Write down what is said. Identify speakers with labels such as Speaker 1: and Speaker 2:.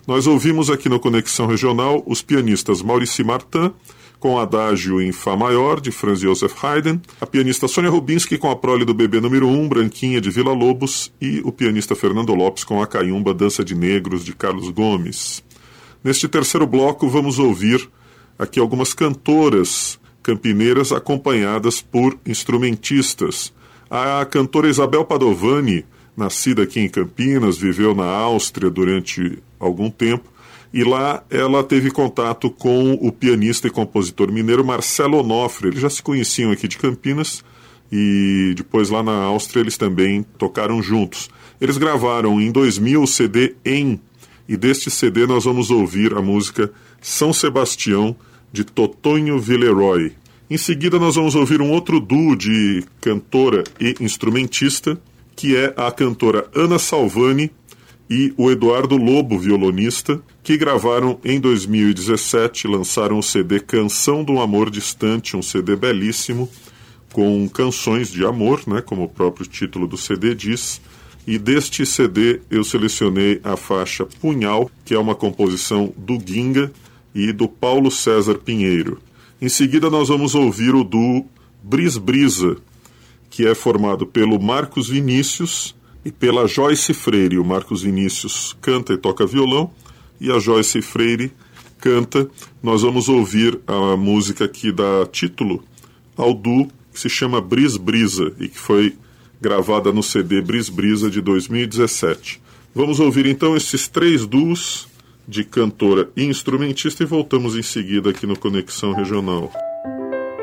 Speaker 1: Nós ouvimos aqui no Conexão Regional os pianistas Maurice Martin, com Adágio em Fá maior, de Franz Joseph Haydn, a pianista Sônia Rubinski com a prole do Bebê número 1, Branquinha, de Villa-Lobos, e o pianista Fernando Lopes com a Caiumba Dança de Negros, de Carlos Gomes. Neste terceiro bloco vamos ouvir aqui algumas cantoras campineiras acompanhadas por instrumentistas. A cantora Isabel Padovani, nascida aqui em Campinas, viveu na Áustria durante algum tempo, e lá ela teve contato com o pianista e compositor mineiro Marcelo Onofre. Eles já se conheciam aqui de Campinas e depois lá na Áustria eles também tocaram juntos. Eles gravaram em 2000 o CD Em, e deste CD nós vamos ouvir a música São Sebastião, de Totonho Villeroy. Em seguida nós vamos ouvir um outro duo de cantora e instrumentista, que é a cantora Ana Salvani e o Eduardo Lobo, violonista, que gravaram em 2017, lançaram o CD Canção de um Amor Distante, um CD belíssimo, com canções de amor, né, como o próprio título do CD diz. E deste CD eu selecionei a faixa Punhal, que é uma composição do Ginga e do Paulo César Pinheiro. Em seguida nós vamos ouvir o duo Bris Brisa, que é formado pelo Marcos Vinícius e pela Joyce Freire. O Marcos Vinícius canta e toca violão, e a Joyce Freire canta. Nós vamos ouvir a música que dá título ao duo, que se chama Bris Brisa, e que foi gravada no CD Bris Brisa de 2017. Vamos ouvir então esses três duos de cantora e instrumentista e voltamos em seguida aqui no Conexão Regional.